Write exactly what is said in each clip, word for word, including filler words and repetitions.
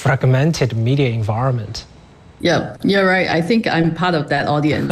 fragmented media environment. Yeah, you're right. I think I'm part of that audience.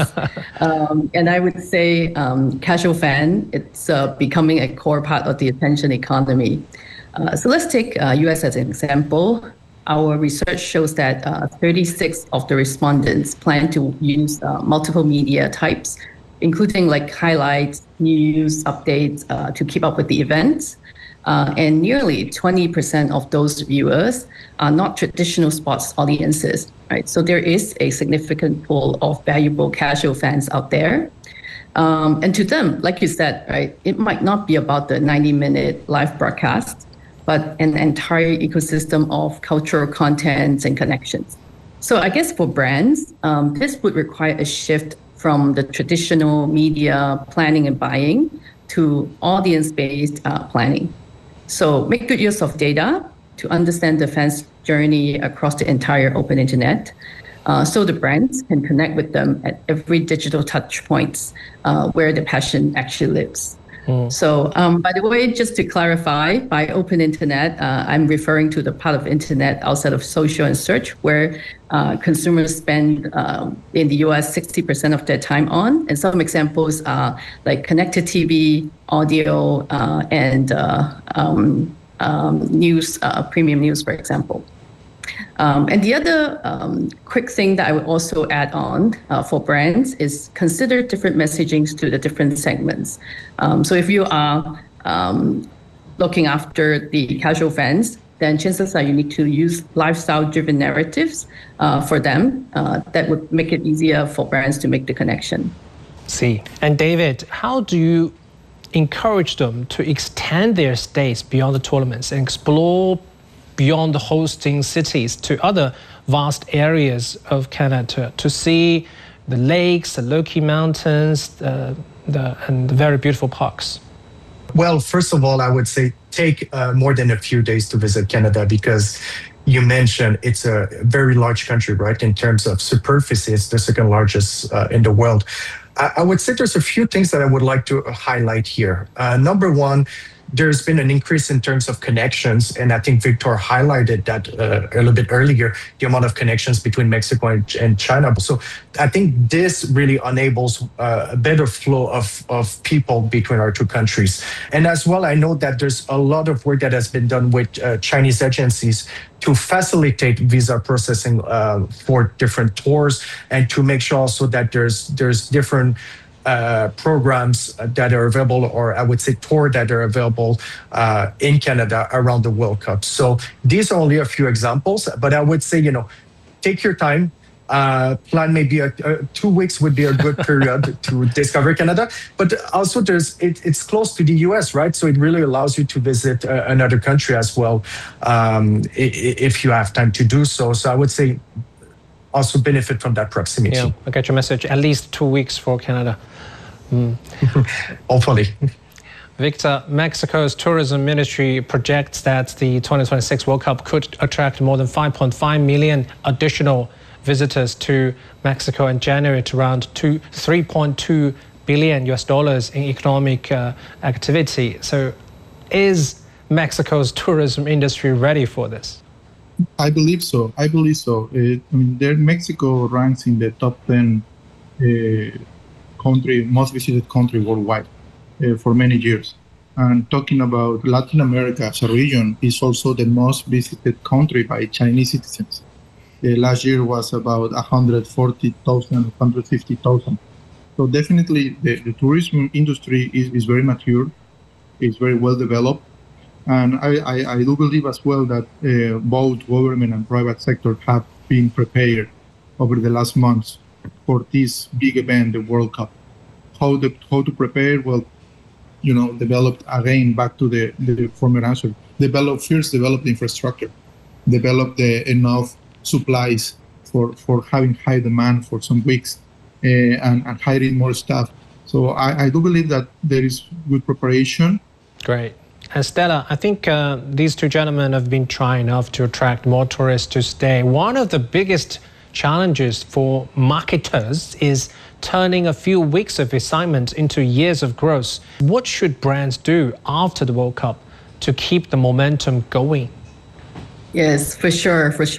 um, and I would say um, casual fan, it's uh, becoming a core part of the attention economy. Uh, so let's take uh, U S as an example. Our research shows that uh, thirty-six of the respondents plan to use uh, multiple media types, including like highlights, news, updates uh, to keep up with the events. Uh, and nearly twenty percent of those viewers are not traditional sports audiences, right? So there is a significant pool of valuable casual fans out there. Um, and to them, like you said, right, it might not be about the ninety minute live broadcast, but an entire ecosystem of cultural contents and connections. So I guess for brands, um, this would require a shift from the traditional media planning and buying to audience-based uh, planning. So make good use of data to understand the fans' journey across the entire open internet, uh, so the brands can connect with them at every digital touch points uh, where the passion actually lives. Mm. So, um, by the way, just to clarify, by open internet, uh, I'm referring to the part of internet outside of social and search, where uh, consumers spend uh, in the U S sixty percent of their time on. And some examples are like connected T V, audio, uh, and uh, um, um, news, uh, premium news, for example. Um, and the other um, quick thing that I would also add on uh, for brands is consider different messagings to the different segments. Um, so if you are um, looking after the casual fans, then chances are you need to use lifestyle-driven narratives uh, for them. Uh, that would make it easier for brands to make the connection. See, and David, how do you encourage them to extend their stays beyond the tournaments and explore beyond the hosting cities to other vast areas of Canada to see the lakes, the Loki Mountains, uh, the, and the very beautiful parks? Well, first of all, I would say take uh, more than a few days to visit Canada, because you mentioned it's a very large country, right? In terms of superficie, it's the second largest uh, in the world. I, I would say there's a few things that I would like to highlight here. Uh, number one, there's been an increase in terms of connections, and I think Victor highlighted that uh, a little bit earlier, the amount of connections between Mexico and, and China. So I think this really enables uh, a better flow of, of people between our two countries. And as well, I know that there's a lot of work that has been done with uh, Chinese agencies to facilitate visa processing uh, for different tours, and to make sure also that there's there's different Uh, programs that are available, or I would say tour that are available uh, in Canada around the World Cup. So these are only a few examples, but I would say, you know, take your time. Uh, plan maybe a, a, two weeks would be a good period to discover Canada. But also there's it, it's close to the U S, right? So it really allows you to visit uh, another country as well, um, if you have time to do so. So I would say also benefit from that proximity. Yeah, I get your message. At least two weeks for Canada. Mm. Hopefully. Victor, Mexico's tourism ministry projects that the twenty twenty-six World Cup could attract more than five point five million additional visitors to Mexico in January, to around two, three point two billion U S dollars in economic uh, activity. So is Mexico's tourism industry ready for this? I believe so. I believe so. Uh, I mean, there, Mexico ranks in the top ten uh, country, most visited country worldwide uh, for many years. And talking about Latin America as a region, is also the most visited country by Chinese citizens. Uh, last year was about one hundred forty thousand, one hundred fifty thousand. So definitely the, the tourism industry is, is very mature, it's very well developed. And I, I, I do believe as well that uh, both government and private sector have been prepared over the last months for this big event, the World Cup. How, the, how to prepare? Well, you know, developed again, back to the, the former answer, develop, first develop the infrastructure, develop the enough supplies for, for having high demand for some weeks, uh, and, and hiring more staff. So I, I do believe that there is good preparation. Great. And Stella, I think uh, these two gentlemen have been trying enough to attract more tourists to stay. One of the biggest challenges for marketers is turning a few weeks of excitement into years of growth. What should brands do after the World Cup to keep the momentum going? Yes, for sure, for sure.